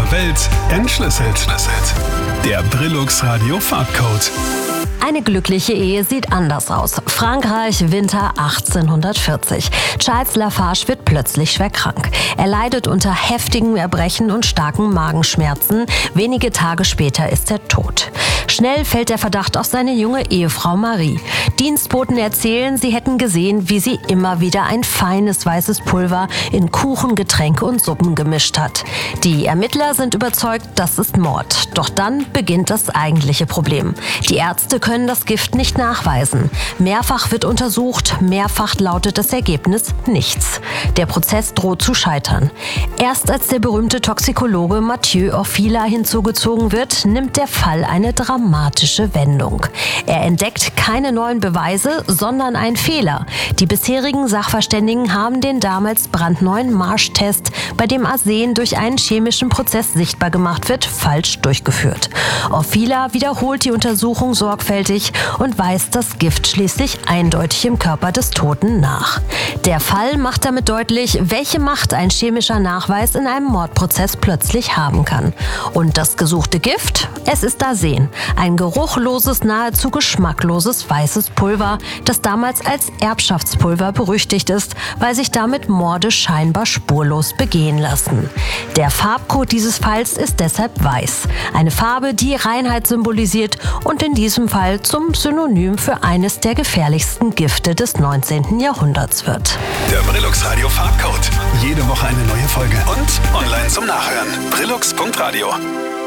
Welt entschlüsselt. Der Brillux Radio Farbcode. Eine glückliche Ehe sieht anders aus. Frankreich, Winter 1840. Charles Lafarge wird plötzlich schwer krank. Er leidet unter heftigem Erbrechen und starken Magenschmerzen. Wenige Tage später ist er tot. Schnell fällt der Verdacht auf seine junge Ehefrau Marie. Dienstboten erzählen, sie hätten gesehen, wie sie immer wieder ein feines weißes Pulver in Kuchen, Getränke und Suppen gemischt hat. Die Ermittler sind überzeugt, das ist Mord. Doch dann beginnt das eigentliche Problem. Die Ärzte können das Gift nicht nachweisen. Mehrfach wird untersucht, mehrfach lautet das Ergebnis nichts. Der Prozess droht zu scheitern. Erst als der berühmte Toxikologe Mathieu Orfila hinzugezogen wird, nimmt der Fall eine dramatische Wendung. Er entdeckt keine neuen Beweise, sondern einen Fehler. Die bisherigen Sachverständigen haben den damals brandneuen Marsh-Test, bei dem Arsen durch einen chemischen Prozess sichtbar gemacht wird, falsch durchgeführt. Orfila wiederholt die Untersuchung sorgfältig und weist das Gift schließlich eindeutig im Körper des Toten nach. Der Fall macht damit deutlich, welche Macht ein chemischer Nachweis in einem Mordprozess plötzlich haben kann. Und das gesuchte Gift? Es ist Arsen, ein geruchloses, nahezu geschmackloses weißes Pulver, das damals als Erbschaftspulver berüchtigt ist, weil sich damit Morde scheinbar spurlos begehen lassen. Der Farbcode dieses Falls ist deshalb weiß, eine Farbe, die Reinheit symbolisiert und in diesem Fall zum Synonym für eines der gefährlichsten Gifte des 19. Jahrhunderts wird. Der Brillux Radio Farbcode. Jede Woche eine neue Folge und online zum Nachhören. Brillux.radio.